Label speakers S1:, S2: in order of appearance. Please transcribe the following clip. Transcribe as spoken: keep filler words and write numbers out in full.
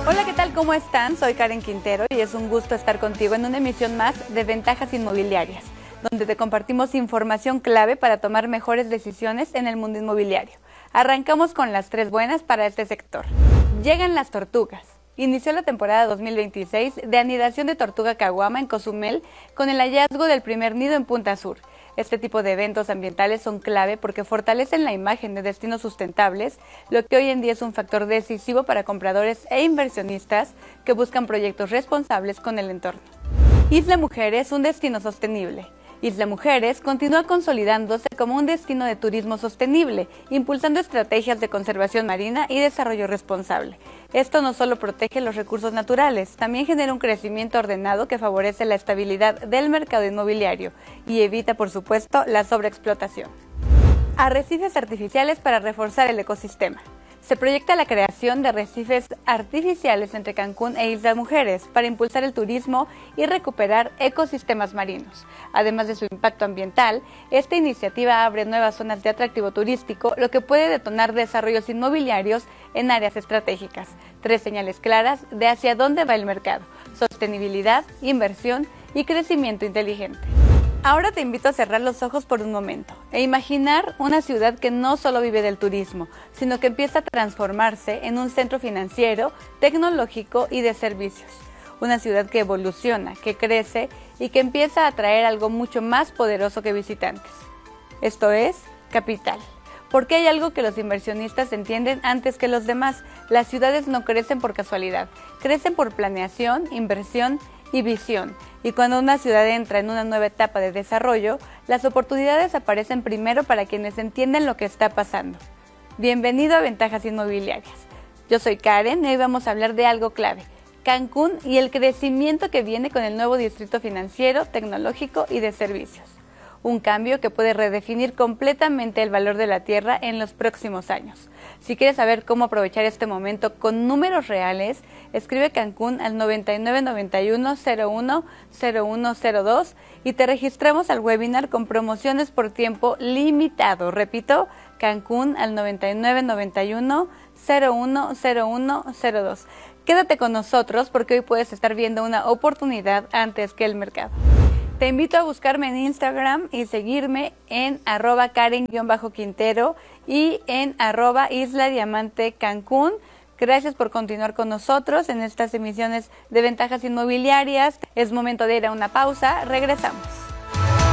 S1: Hola, ¿qué tal? ¿Cómo están? Soy Karen Quintero y es un gusto estar contigo en una emisión más de Ventajas Inmobiliarias, donde te compartimos información clave para tomar mejores decisiones en el mundo inmobiliario. Arrancamos con las tres buenas para este sector. Llegan las tortugas. Inició la temporada dos mil veintiséis de anidación de tortuga caguama en Cozumel con el hallazgo del primer nido en Punta Sur. Este tipo de eventos ambientales son clave porque fortalecen la imagen de destinos sustentables, lo que hoy en día es un factor decisivo para compradores e inversionistas que buscan proyectos responsables con el entorno. Isla Mujeres, un destino sostenible. Isla Mujeres continúa consolidándose como un destino de turismo sostenible, impulsando estrategias de conservación marina y desarrollo responsable. Esto no solo protege los recursos naturales, también genera un crecimiento ordenado que favorece la estabilidad del mercado inmobiliario y evita, por supuesto, la sobreexplotación. Arrecifes artificiales para reforzar el ecosistema. Se proyecta la creación de arrecifes artificiales entre Cancún e Isla Mujeres para impulsar el turismo y recuperar ecosistemas marinos. Además de su impacto ambiental, esta iniciativa abre nuevas zonas de atractivo turístico, lo que puede detonar desarrollos inmobiliarios en áreas estratégicas. Tres señales claras de hacia dónde va el mercado: sostenibilidad, inversión y crecimiento inteligente. Ahora te invito a cerrar los ojos por un momento e imaginar una ciudad que no solo vive del turismo, sino que empieza a transformarse en un centro financiero, tecnológico y de servicios. Una ciudad que evoluciona, que crece y que empieza a atraer algo mucho más poderoso que visitantes. Esto es capital. Porque hay algo que los inversionistas entienden antes que los demás: las ciudades no crecen por casualidad, crecen por planeación, inversión y visión. Y cuando una ciudad entra en una nueva etapa de desarrollo, las oportunidades aparecen primero para quienes entienden lo que está pasando. Bienvenido a Ventajas Inmobiliarias. Yo soy Karen y hoy vamos a hablar de algo clave: Cancún y el crecimiento que viene con el nuevo distrito financiero, tecnológico y de servicios. Un cambio que puede redefinir completamente el valor de la tierra en los próximos años. Si quieres saber cómo aprovechar este momento con números reales, escribe Cancún al noventa y nueve noventa y uno cero uno cero uno cero dos y te registramos al webinar con promociones por tiempo limitado. Repito, Cancún al noventa y nueve noventa y uno cero uno cero uno cero dos. Quédate con nosotros porque hoy puedes estar viendo una oportunidad antes que el mercado. Te invito a buscarme en Instagram y seguirme en arroba Karen-Quintero y en arroba Isla Diamante Cancún. Gracias por continuar con nosotros en estas emisiones de Ventajas Inmobiliarias. Es momento de ir a una pausa. Regresamos.